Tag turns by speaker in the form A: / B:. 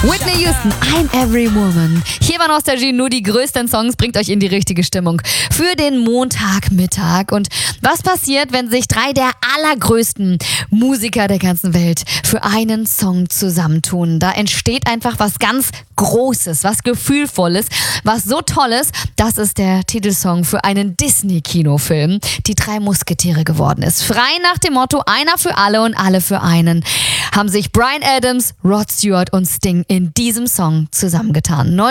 A: Whitney Houston, I'm Every Woman. Hier war Nostalgie, nur die größten Songs, bringt euch in die richtige Stimmung für den Montagmittag. Und was passiert, wenn sich 3 der allergrößten Musiker der ganzen Welt für einen Song zusammentun? Da entsteht einfach was ganz Großes, was Gefühlvolles, was so Tolles, dass es der Titelsong für einen Disney-Kinofilm, Die 3 Musketiere, geworden ist. Frei nach dem Motto, einer für alle und alle für einen, haben sich Bryan Adams, Rod Stewart und Sting in diesem Song zusammengetan.